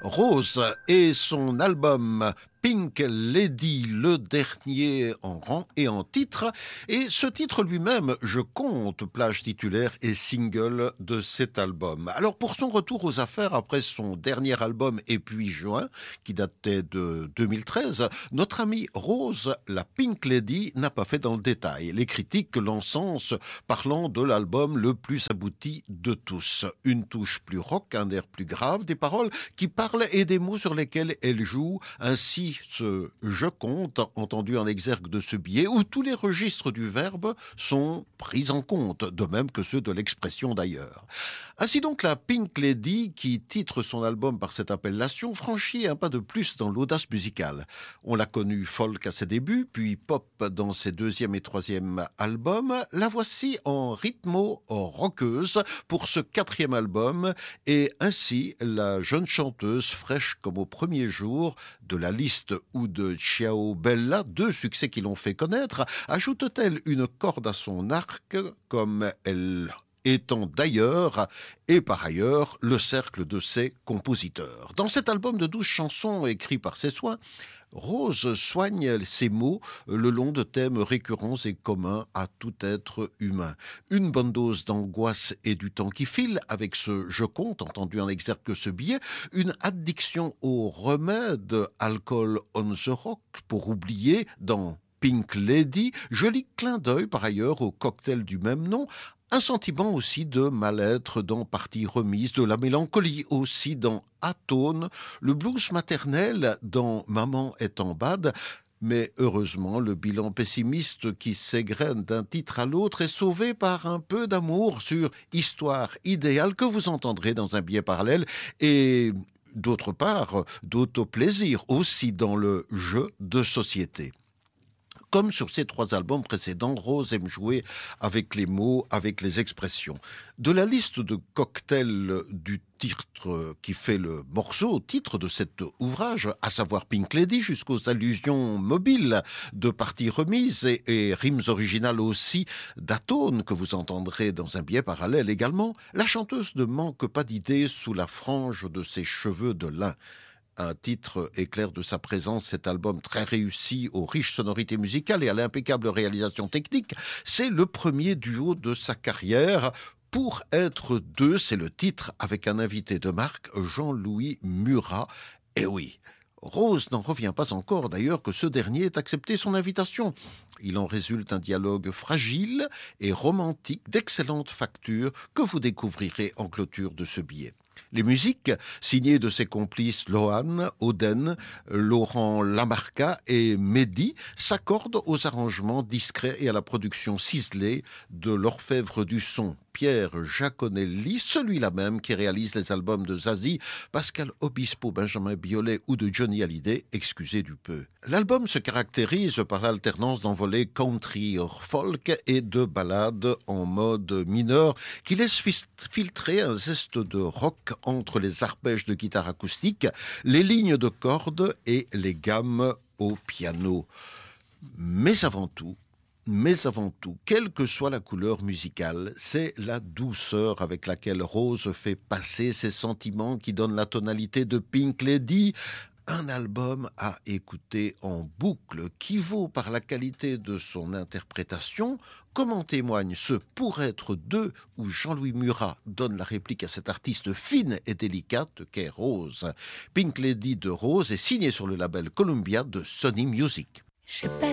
Rose et son album Pink Lady, le dernier en rang et en titre. Et ce titre lui-même, je compte, plage titulaire et single de cet album. Alors pour son retour aux affaires après son dernier album Et puis juin, qui datait de 2013, notre amie Rose, la Pink Lady, n'a pas fait dans le détail. Les critiques l'encensent, parlant de l'album le plus abouti de tous. Une touche plus rock, un air plus grave, des paroles qui parlent et des mots sur lesquels elle joue, ainsi ce « je compte » entendu en exergue de ce billet, où tous les registres du verbe sont pris en compte, de même que ceux de l'expression d'ailleurs. Ainsi donc la Pink Lady, qui titre son album par cette appellation, franchit un pas de plus dans l'audace musicale. On l'a connue folk à ses débuts, puis pop dans ses deuxième et troisième albums. La voici en rythmo-rockeuse pour ce quatrième album, et ainsi la jeune chanteuse fraîche comme au premier jour de La Liste ou de Ciao Bella, deux succès qui l'ont fait connaître, ajoute-t-elle une corde à son arc comme elle étant d'ailleurs et par ailleurs le cercle de ses compositeurs. Dans cet album de 12 chansons écrits par ses soins, Rose soigne ses mots le long de thèmes récurrents et communs à tout être humain. Une bonne dose d'angoisse et du temps qui file avec ce « je compte » entendu en exergue que ce billet, une addiction au remède alcool on the rock pour oublier dans Pink Lady, joli clin d'œil par ailleurs au cocktail du même nom, un sentiment aussi de mal-être dans Partie remise, de la mélancolie aussi dans Atone, le blues maternel dans Maman est en bad. Mais heureusement, le bilan pessimiste qui s'égrène d'un titre à l'autre est sauvé par un peu d'amour sur Histoire idéale que vous entendrez dans un billet parallèle et d'autre part, d'autoplaisir aussi dans le jeu de société. Comme sur ses trois albums précédents, Rose aime jouer avec les mots, avec les expressions. De la liste de cocktails du titre qui fait le morceau, titre de cet ouvrage, à savoir Pink Lady, jusqu'aux allusions mobiles de Partie remise et rimes originales aussi d'Atone, que vous entendrez dans un billet parallèle également, la chanteuse ne manque pas d'idées sous la frange de ses cheveux de lin. Un titre éclair de sa présence, cet album très réussi aux riches sonorités musicales et à l'impeccable réalisation technique, c'est le premier duo de sa carrière. Pour être deux, c'est le titre avec un invité de marque, Jean-Louis Murat. Et oui, Rose n'en revient pas encore d'ailleurs que ce dernier ait accepté son invitation. Il en résulte un dialogue fragile et romantique d'excellente facture que vous découvrirez en clôture de ce billet. Les musiques, signées de ses complices Lohan, Oden, Laurent Lamarca et Mehdi, s'accordent aux arrangements discrets et à la production ciselée de l'orfèvre du son, Pierre Jaconelli, celui-là même qui réalise les albums de Zazie, Pascal Obispo, Benjamin Biolay ou de Johnny Hallyday, excusez du peu. L'album se caractérise par l'alternance d'envolées country or folk et de ballades en mode mineur qui laissent filtrer un zeste de rock entre les arpèges de guitare acoustique, les lignes de cordes et les gammes au piano. Mais avant tout, quelle que soit la couleur musicale, c'est la douceur avec laquelle Rose fait passer ses sentiments qui donnent la tonalité de Pink Lady. Un album à écouter en boucle qui vaut par la qualité de son interprétation, comme en témoigne ce Pour être deux où Jean-Louis Murat donne la réplique à cette artiste fine et délicate qu'est Rose. Pink Lady de Rose est signé sur le label Columbia de Sony Music.